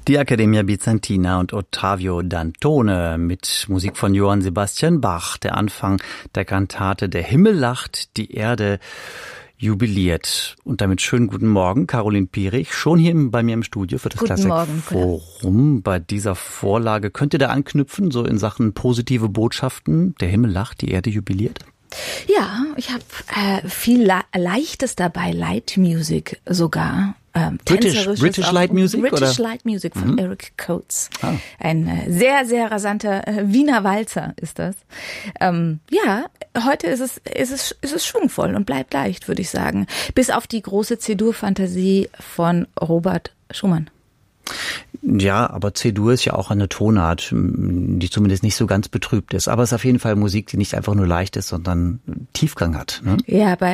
Die Accademia Bizantina und Ottavio Dantone mit Musik von Johann Sebastian Bach. Der Anfang der Kantate Der Himmel lacht, die Erde jubiliert. Und damit schönen guten Morgen, Caroline Piering, schon hier bei mir im Studio für das Klassikforum. Bei dieser Vorlage könnt ihr da anknüpfen, so in Sachen positive Botschaften? Der Himmel lacht, die Erde jubiliert? Ja, ich habe viel Leichtes dabei, Light Music sogar. British Light Music? British Light Music von Eric Coates. Ein sehr, sehr rasanter Wiener Walzer ist das. Ja, heute ist es schwungvoll und bleibt leicht, würde ich sagen. Bis auf die große C-Dur-Fantasie von Robert Schumann. Ja, aber C-Dur ist ja auch eine Tonart, die zumindest nicht so ganz betrübt ist. Aber es ist auf jeden Fall Musik, die nicht einfach nur leicht ist, sondern Tiefgang hat. Ne? Ja,